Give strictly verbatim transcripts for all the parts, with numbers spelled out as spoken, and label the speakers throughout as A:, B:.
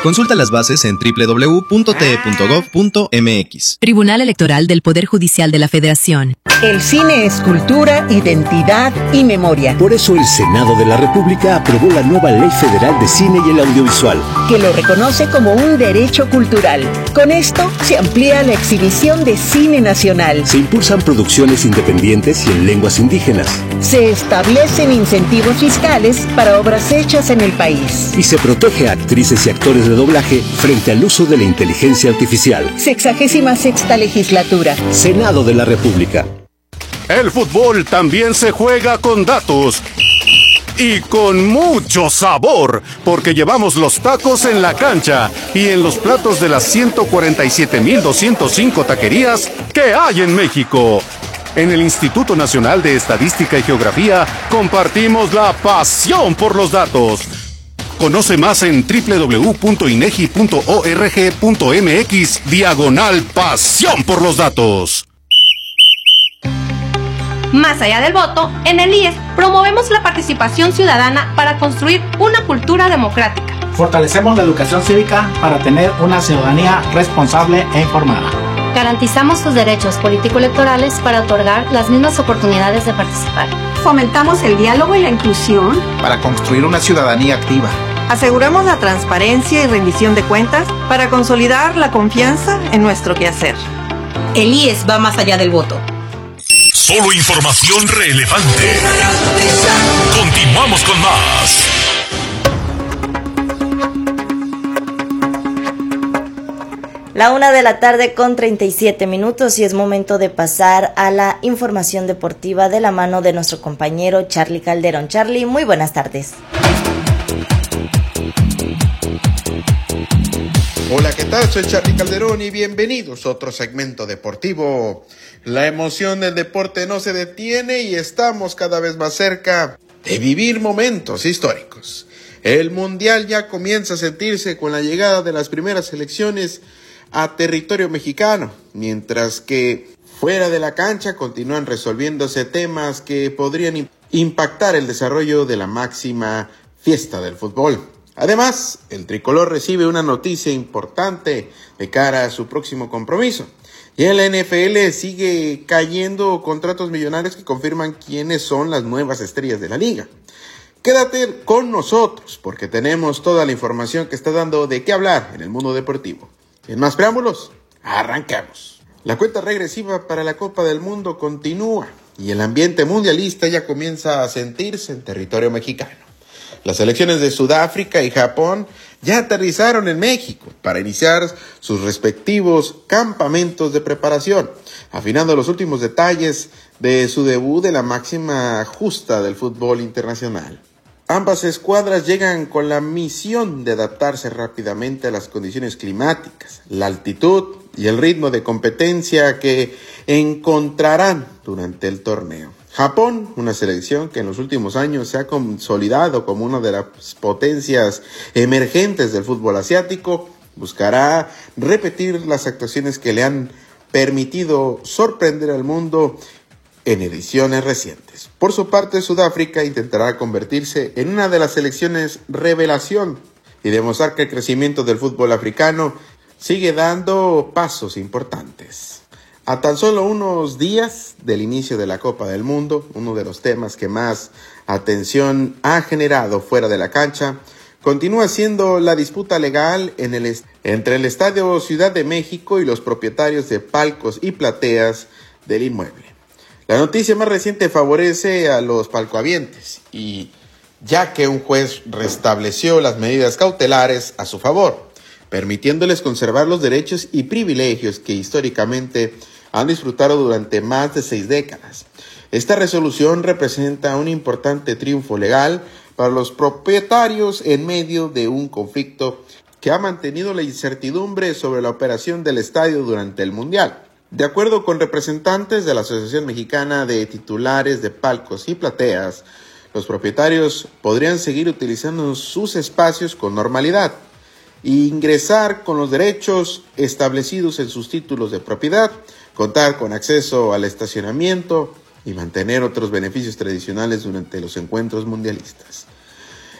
A: Consulta las bases en doble u doble u doble u punto t e punto gov punto m x.
B: Tribunal Electoral del Poder Judicial de la Federación.
C: El cine es cultura, identidad y memoria.
D: Por eso el Senado de la República aprobó la nueva Ley Federal de Cine y el Audiovisual,
C: que lo reconoce como un derecho cultural. Con esto se amplía la exhibición de cine nacional.
D: Se impulsan producciones independientes y en lenguas indígenas.
C: Se establecen incentivos fiscales para obras hechas en el país.
D: Y se protege a actrices y actores de doblaje frente al uso de la inteligencia artificial.
C: Sexagésima sexta legislatura.
D: Senado de la República.
E: El fútbol también se juega con datos. Y con mucho sabor, porque llevamos los tacos en la cancha y en los platos de las ciento cuarenta y siete mil doscientos cinco taquerías que hay en México. En el Instituto Nacional de Estadística y Geografía compartimos la pasión por los datos. Conoce más en doble u doble u doble u punto inegi punto org punto m x diagonal pasión por los datos.
F: Más allá del voto, en el I E S promovemos la participación ciudadana para construir una cultura democrática.
G: Fortalecemos la educación cívica para tener una ciudadanía responsable e informada.
H: Garantizamos sus derechos político-electorales para otorgar las mismas oportunidades de participar.
I: Fomentamos el diálogo y la inclusión
J: para construir una ciudadanía activa.
K: Aseguramos la transparencia y rendición de cuentas para consolidar la confianza en nuestro quehacer.
L: El I E S va más allá del voto.
M: Solo información relevante. Continuamos con más.
N: La una de la tarde con treinta y siete minutos y es momento de pasar a la información deportiva de la mano de nuestro compañero Charlie Calderón. Charlie, muy buenas tardes.
O: Hola, ¿qué tal? Soy Charlie Calderón y bienvenidos a otro segmento deportivo. La emoción del deporte no se detiene y estamos cada vez más cerca de vivir momentos históricos. El Mundial ya comienza a sentirse con la llegada de las primeras selecciones a territorio mexicano, mientras que fuera de la cancha continúan resolviéndose temas que podrían impactar el desarrollo de la máxima fiesta del fútbol. Además, el tricolor recibe una noticia importante de cara a su próximo compromiso. Y en la N F L sigue cayendo contratos millonarios que confirman quiénes son las nuevas estrellas de la liga. Quédate con nosotros porque tenemos toda la información que está dando de qué hablar en el mundo deportivo. Sin más preámbulos, arrancamos. La cuenta regresiva para la Copa del Mundo continúa y el ambiente mundialista ya comienza a sentirse en territorio mexicano. Las selecciones de Sudáfrica y Japón ya aterrizaron en México para iniciar sus respectivos campamentos de preparación, afinando los últimos detalles de su debut de la máxima justa del fútbol internacional. Ambas escuadras llegan con la misión de adaptarse rápidamente a las condiciones climáticas, la altitud y el ritmo de competencia que encontrarán durante el torneo. Japón, una selección que en los últimos años se ha consolidado como una de las potencias emergentes del fútbol asiático, buscará repetir las actuaciones que le han permitido sorprender al mundo en ediciones recientes. Por su parte, Sudáfrica intentará convertirse en una de las selecciones revelación y demostrar que el crecimiento del fútbol africano sigue dando pasos importantes. A tan solo unos días del inicio de la Copa del Mundo, uno de los temas que más atención ha generado fuera de la cancha, continúa siendo la disputa legal en el est- entre el Estadio Ciudad de México y los propietarios de palcos y plateas del inmueble. La noticia más reciente favorece a los palcohabientes, y ya que un juez restableció las medidas cautelares a su favor, permitiéndoles conservar los derechos y privilegios que históricamente han disfrutado durante más de seis décadas. Esta resolución representa un importante triunfo legal para los propietarios en medio de un conflicto que ha mantenido la incertidumbre sobre la operación del estadio durante el Mundial. De acuerdo con representantes de la Asociación Mexicana de Titulares de Palcos y Plateas, los propietarios podrían seguir utilizando sus espacios con normalidad e ingresar con los derechos establecidos en sus títulos de propiedad, contar con acceso al estacionamiento y mantener otros beneficios tradicionales durante los encuentros mundialistas.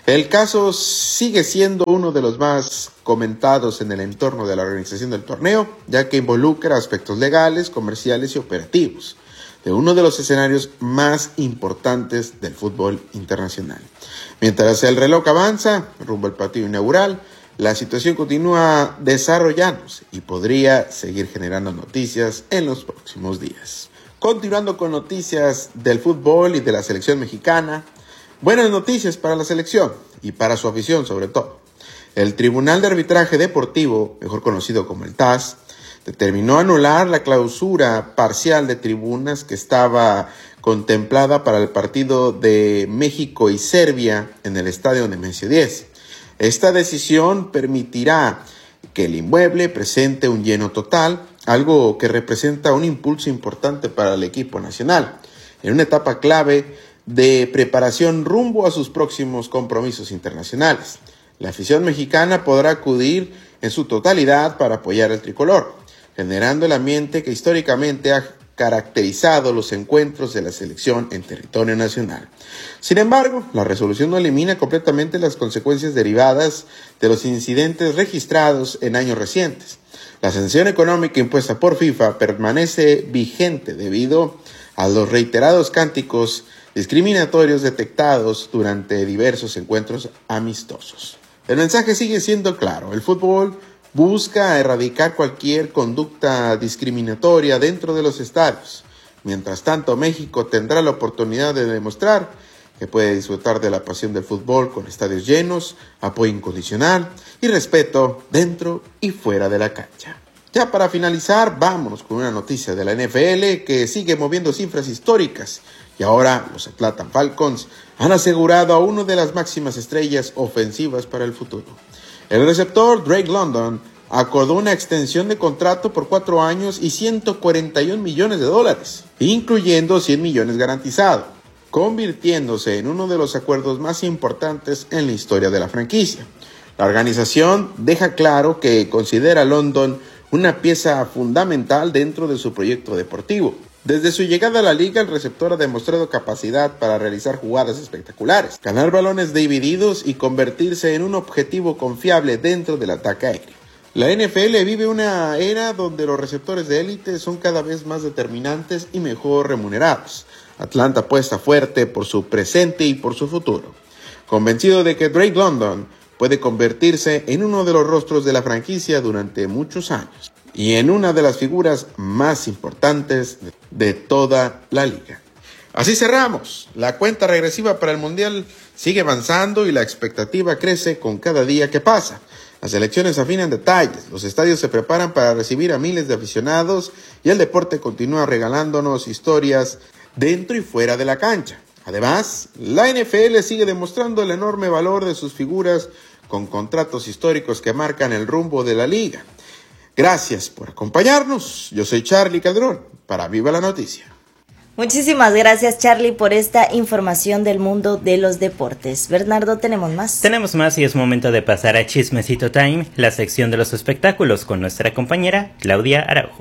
O: El caso sigue siendo uno de los más comentados en el entorno de la organización del torneo, ya que involucra aspectos legales, comerciales y operativos de uno de los escenarios más importantes del fútbol internacional. Mientras el reloj avanza rumbo al partido inaugural, la situación continúa desarrollándose y podría seguir generando noticias en los próximos días. Continuando con noticias del fútbol y de la selección mexicana, buenas noticias para la selección y para su afición sobre todo. El Tribunal de Arbitraje Deportivo, mejor conocido como el T A S, determinó anular la clausura parcial de tribunas que estaba contemplada para el partido de México y Serbia en el estadio Nemesio diez. Esta decisión permitirá que el inmueble presente un lleno total, algo que representa un impulso importante para el equipo nacional, en una etapa clave de preparación rumbo a sus próximos compromisos internacionales. La afición mexicana podrá acudir en su totalidad para apoyar al tricolor, generando el ambiente que históricamente ha caracterizado los encuentros de la selección en territorio nacional. Sin embargo, la resolución no elimina completamente las consecuencias derivadas de los incidentes registrados en años recientes. La sanción económica impuesta por FIFA permanece vigente debido a los reiterados cánticos discriminatorios detectados durante diversos encuentros amistosos. El mensaje sigue siendo claro: el fútbol busca erradicar cualquier conducta discriminatoria dentro de los estadios. Mientras tanto, México tendrá la oportunidad de demostrar que puede disfrutar de la pasión del fútbol con estadios llenos, apoyo incondicional y respeto dentro y fuera de la cancha. Ya para finalizar, vámonos con una noticia de la N F L que sigue moviendo cifras históricas. Y ahora los Atlanta Falcons han asegurado a una de las máximas estrellas ofensivas para el futuro. El receptor Drake London acordó una extensión de contrato por cuatro años y ciento cuarenta y un millones de dólares, incluyendo cien millones garantizados, convirtiéndose en uno de los acuerdos más importantes en la historia de la franquicia. La organización deja claro que considera a London una pieza fundamental dentro de su proyecto deportivo. Desde su llegada a la liga, el receptor ha demostrado capacidad para realizar jugadas espectaculares, ganar balones divididos y convertirse en un objetivo confiable dentro del ataque aéreo. La N F L vive una era donde los receptores de élite son cada vez más determinantes y mejor remunerados. Atlanta apuesta fuerte por su presente y por su futuro, convencido de que Drake London puede convertirse en uno de los rostros de la franquicia durante muchos años y en una de las figuras más importantes de toda la liga. Así cerramos. La cuenta regresiva para el Mundial sigue avanzando y la expectativa crece con cada día que pasa. Las elecciones afinan detalles, los estadios se preparan para recibir a miles de aficionados y el deporte continúa regalándonos historias dentro y fuera de la cancha. Además, la N F L sigue demostrando el enorme valor de sus figuras con contratos históricos que marcan el rumbo de la liga. Gracias por acompañarnos. Yo soy Charly Calderón para Viva la Noticia.
N: Muchísimas gracias, Charly, por esta información del mundo de los deportes. Bernardo, ¿tenemos más?
P: Tenemos más y es momento de pasar a Chismecito Time, la sección de los espectáculos con nuestra compañera Claudia Araujo.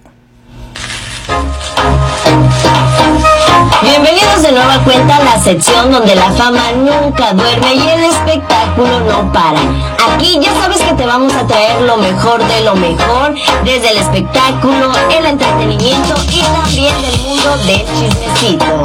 Q: Bienvenidos de nueva cuenta a la sección donde la fama nunca duerme y el espectáculo no para. Aquí ya sabes que te vamos a traer lo mejor de lo mejor, desde el espectáculo, el entretenimiento y también del mundo del chismecito.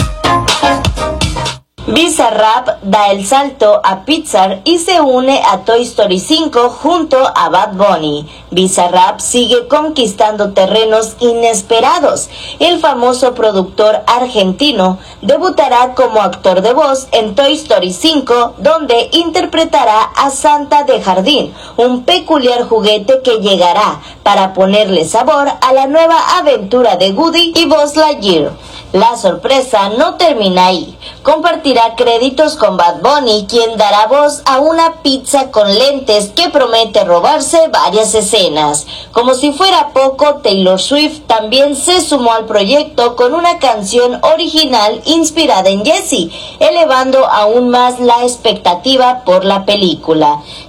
Q: Bizarrap da el salto a Pixar y se une a Toy Story cinco junto a Bad Bunny. Bizarrap sigue conquistando terrenos inesperados. El famoso productor argentino debutará como actor de voz en Toy Story cinco, donde interpretará a Santa de Jardín, un peculiar juguete que llegará para ponerle sabor a la nueva aventura de Woody y Buzz Lightyear. La sorpresa no termina ahí. Compartirá créditos con Bad Bunny, quien dará voz a una pizza con lentes que promete robarse varias escenas. Como si fuera poco, Taylor Swift también se sumó al proyecto con una canción original inspirada en Jessie, elevando aún más la expectativa por la película.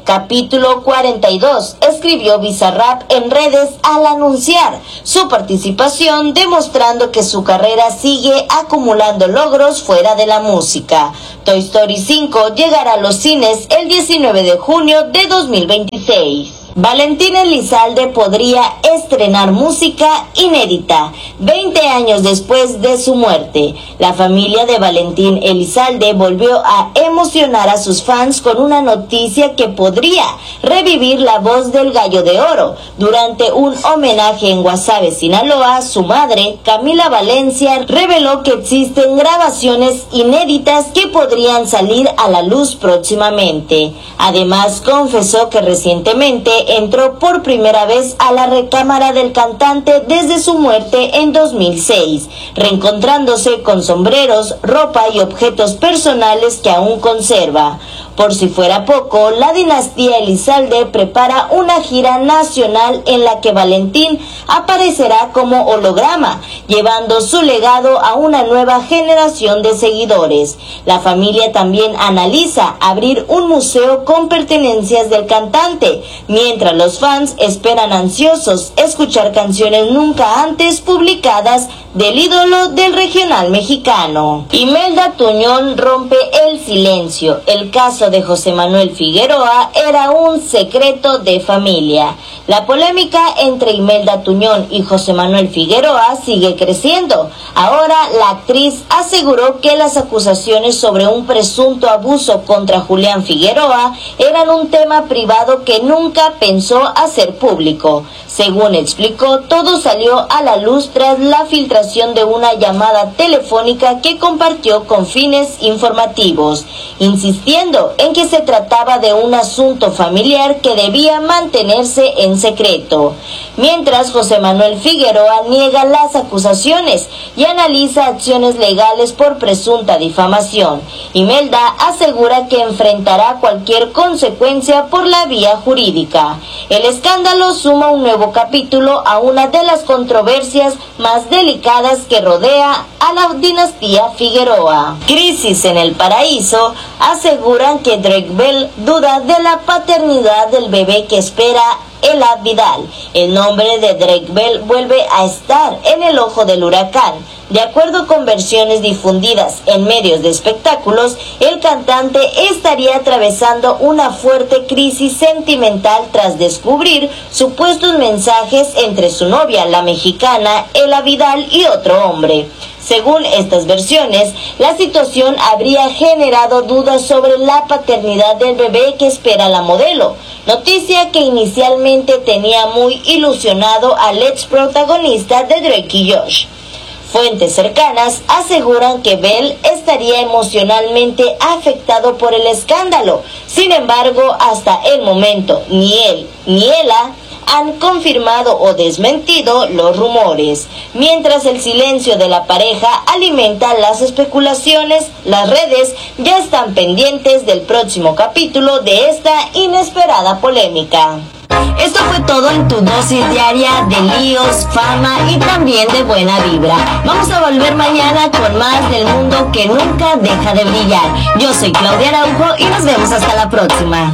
Q: Capítulo cuarenta y dos, escribió Bizarrap en redes al anunciar su participación, demostrando que su carrera sigue acumulando logros fuera de la música. Toy Story cinco llegará a los cines el diecinueve de junio de dos mil veintiséis. Valentín Elizalde podría estrenar música inédita veinte años después de su muerte. La familia de Valentín Elizalde volvió a emocionar a sus fans con una noticia que podría revivir la voz del Gallo de Oro. Durante un homenaje en Guasave, Sinaloa, su madre, Camila Valencia, reveló que existen grabaciones inéditas que podrían salir a la luz próximamente. Además, confesó que recientemente entró por primera vez a la recámara del cantante desde su muerte en dos mil seis, reencontrándose con sombreros, ropa y objetos personales que aún conserva. Por si fuera poco, la dinastía Elizalde prepara una gira nacional en la que Valentín aparecerá como holograma, llevando su legado a una nueva generación de seguidores. La familia también analiza abrir un museo con pertenencias del cantante, mientras los fans esperan ansiosos escuchar canciones nunca antes publicadas del ídolo del regional mexicano. Imelda Tuñón rompe el silencio. El caso de José Manuel Figueroa era un secreto de familia. La polémica entre Imelda Tuñón y José Manuel Figueroa sigue creciendo. Ahora la actriz aseguró que las acusaciones sobre un presunto abuso contra Julián Figueroa eran un tema privado que nunca pensó hacer público. Según explicó, todo salió a la luz tras la filtración de una llamada telefónica que compartió con fines informativos, insistiendo en que se trataba de un asunto familiar que debía mantenerse en secreto. Mientras, José Manuel Figueroa niega las acusaciones y analiza acciones legales por presunta difamación. Imelda asegura que enfrentará cualquier consecuencia por la vía jurídica. El escándalo suma un nuevo capítulo a una de las controversias más delicadas que rodea a la dinastía Figueroa. Crisis en el Paraíso aseguran que Drake Bell duda de la paternidad del bebé que espera Ela Vidal. El nombre de Drake Bell vuelve a estar en el ojo del huracán. De acuerdo con versiones difundidas en medios de espectáculos, el cantante estaría atravesando una fuerte crisis sentimental tras descubrir supuestos mensajes entre su novia, la mexicana Ela Vidal, y otro hombre. Según estas versiones, la situación habría generado dudas sobre la paternidad del bebé que espera la modelo, noticia que inicialmente tenía muy ilusionado al ex protagonista de Drake y Josh. Fuentes cercanas aseguran que Bell estaría emocionalmente afectado por el escándalo. Sin embargo, hasta el momento, ni él ni Ela han confirmado o desmentido los rumores. Mientras el silencio de la pareja alimenta las especulaciones, las redes ya están pendientes del próximo capítulo de esta inesperada polémica. Esto fue todo en tu dosis diaria de líos, fama y también de buena vibra. Vamos a volver mañana con más del mundo que nunca deja de brillar. Yo soy Claudia Araujo y nos vemos hasta la próxima.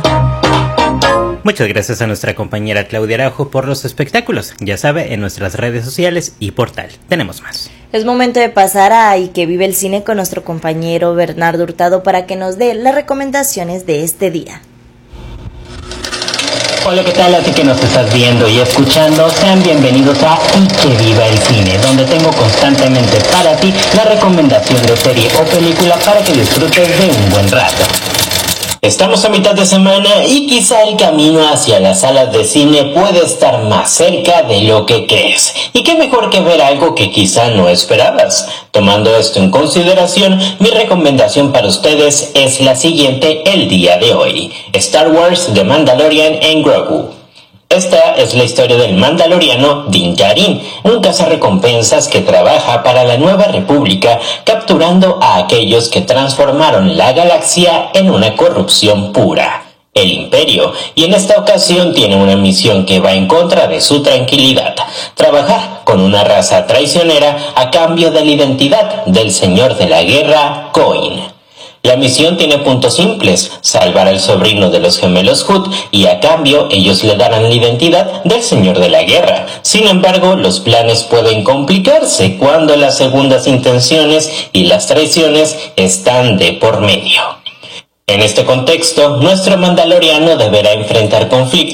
P: Muchas gracias a nuestra compañera Claudia Araujo por los espectáculos. Ya sabe, en nuestras redes sociales y portal. Tenemos más.
N: Es momento de pasar a Y que vive el cine con nuestro compañero Bernardo Hurtado para que nos dé las recomendaciones de este día.
R: Hola, ¿qué tal? A ti que nos estás viendo y escuchando, sean bienvenidos a Y que viva el cine, donde tengo constantemente para ti la recomendación de serie o película para que disfrutes de un buen rato. Estamos a mitad de semana y quizá el camino hacia las salas de cine puede estar más cerca de lo que crees. Y qué mejor que ver algo que quizá no esperabas. Tomando esto en consideración, mi recomendación para ustedes es la siguiente el día de hoy: Star Wars The Mandalorian en Grogu. Esta es la historia del mandaloriano Din Djarin, un cazarrecompensas que trabaja para la Nueva República, capturando a aquellos que transformaron la galaxia en una corrupción pura, el Imperio, y en esta ocasión tiene una misión que va en contra de su tranquilidad: trabajar con una raza traicionera a cambio de la identidad del señor de la guerra, Coin. La misión tiene puntos simples: salvar al sobrino de los gemelos Hood, y a cambio ellos le darán la identidad del señor de la guerra. Sin embargo, los planes pueden complicarse cuando las segundas intenciones y las traiciones están de por medio. En este contexto, nuestro mandaloriano deberá enfrentar conflictos